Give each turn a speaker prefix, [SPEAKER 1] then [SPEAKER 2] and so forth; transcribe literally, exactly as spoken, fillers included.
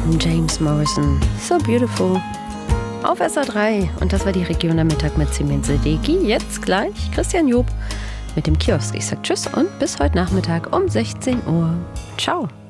[SPEAKER 1] James Morrison, So Beautiful. Auf S A drei. Und das war die Region am Mittag mit Simin Sedeki. Jetzt gleich Christian Job mit dem Kiosk. Ich sag Tschüss und bis heute Nachmittag um sechzehn Uhr. Ciao.